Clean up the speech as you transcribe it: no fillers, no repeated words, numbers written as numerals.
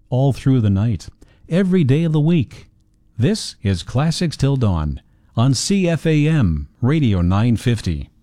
all through the night, every day of the week. This is Classics Till Dawn on CFAM Radio 950.